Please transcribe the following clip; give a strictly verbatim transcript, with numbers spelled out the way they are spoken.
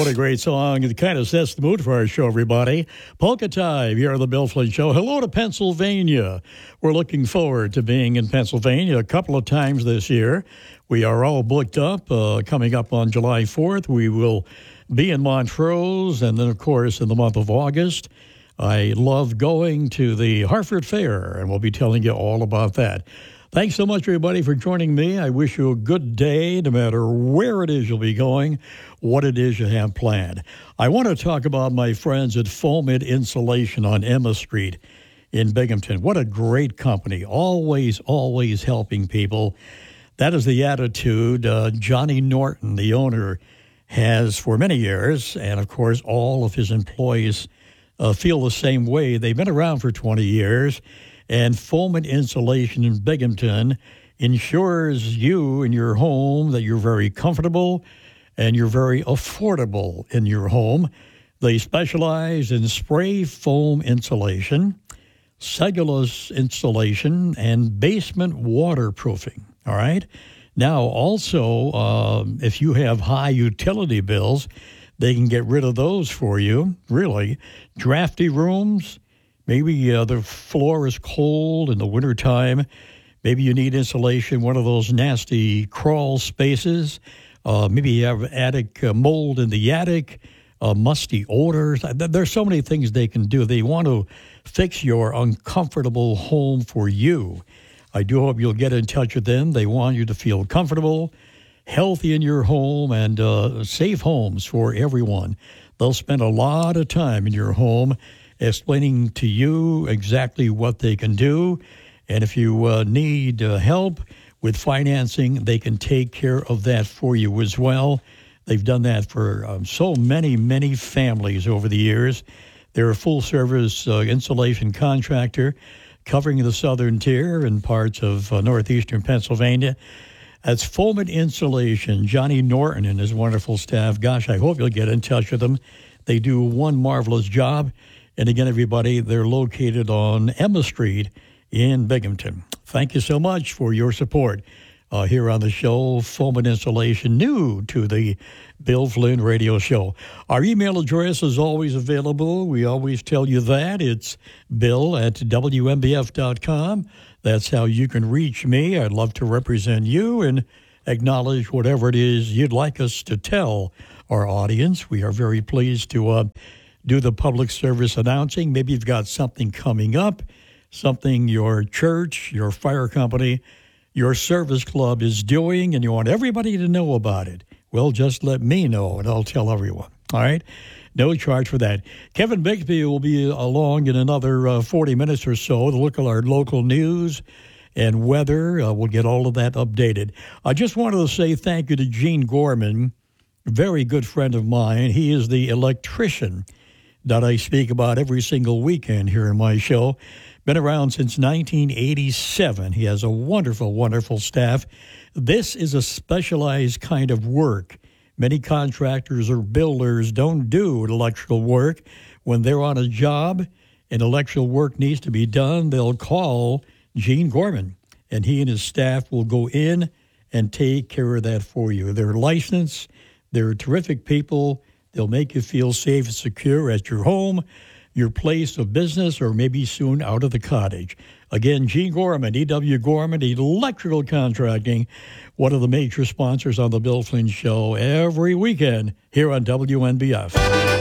what a great song. It kind of sets the mood for our show, everybody. Polka Time here on the Bill Flynn Show. Hello to Pennsylvania. We're looking forward to being in Pennsylvania a couple of times this year. We are all booked up. Uh, coming up on July fourth, we will be in Montrose, and then, of course, in the month of August. I love going to the Hartford Fair, and we'll be telling you all about that. Thanks so much, everybody, for joining me. I wish you a good day, no matter where it is you'll be going, what it is you have planned. I want to talk about my friends at Foamit Insulation on Emma Street in Binghamton. What a great company. Always, always helping people. That is the attitude uh, Johnny Norton, the owner, has for many years. And, of course, all of his employees uh, feel the same way. They've been around for twenty years. And Foamit Insulation in Binghamton ensures you and your home that you're very comfortable and you're very affordable in your home. They specialize in spray foam insulation, cellulose insulation, and basement waterproofing. All right? Now, also, uh, if you have high utility bills, they can get rid of those for you, really. Drafty rooms. Maybe uh, the floor is cold in the wintertime. Maybe you need insulation, one of those nasty crawl spaces. Uh, maybe you have attic uh, mold in the attic, uh, musty odors. There's so many things they can do. They want to fix your uncomfortable home for you. I do hope you'll get in touch with them. They want you to feel comfortable, healthy in your home, and uh, safe homes for everyone. They'll spend a lot of time in your home explaining to you exactly what they can do. And if you uh, need uh, help with financing, they can take care of that for you as well. They've done that for um, so many, many families over the years. They're a full-service uh, insulation contractor covering the southern tier and parts of uh, northeastern Pennsylvania. That's Foamit Insulation. Johnny Norton and his wonderful staff. Gosh, I hope you'll get in touch with them. They do one marvelous job. And again, everybody, they're located on Emma Street in Binghamton. Thank you so much for your support uh, here on the show. Foamit Insulation, new to the Bill Flynn Radio Show. Our email address is always available. We always tell you that. It's bill at w m b f dot com. That's how you can reach me. I'd love to represent you and acknowledge whatever it is you'd like us to tell our audience. We are very pleased to uh, do the public service announcing. Maybe you've got something coming up, something your church, your fire company, your service club is doing, and you want everybody to know about it. Well, just let me know, and I'll tell everyone. All right? No charge for that. Kevin Bixby will be along in another uh, forty minutes or so to look at our local news and weather. Uh, we'll get all of that updated. I just wanted to say thank you to Gene Gorman, a very good friend of mine. He is the electrician that I speak about every single weekend here in my show. Been around since nineteen eighty-seven. He has a wonderful, wonderful staff. This is a specialized kind of work. Many contractors or builders don't do electrical work. When they're on a job and electrical work needs to be done, they'll call Gene Gorman, and he and his staff will go in and take care of that for you. They're licensed. They're terrific people. They'll make you feel safe and secure at your home, your place of business, or maybe soon out of the cottage. Again, Gene Gorman, E W. Gorman, Electrical Contracting, one of the major sponsors on the Bill Flynn Show every weekend here on W N B F.